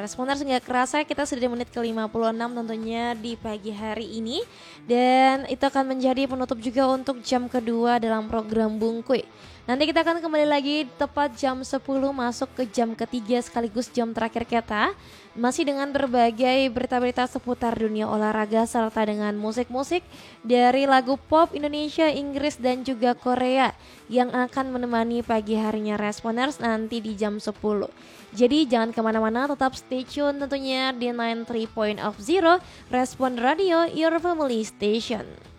Responders, nggak kerasa kita sudah di menit ke-56 tentunya di pagi hari ini. Dan itu akan menjadi penutup juga untuk jam kedua dalam program Bungkuy. Nanti kita akan kembali lagi tepat jam 10 masuk ke jam ketiga sekaligus jam terakhir kita. Masih dengan berbagai berita-berita seputar dunia olahraga serta dengan musik-musik dari lagu pop Indonesia, Inggris dan juga Korea yang akan menemani pagi harinya Responders nanti di jam 10. Jadi jangan kemana-mana, tetap stay tune tentunya di 93.0 Respond Radio, your family station.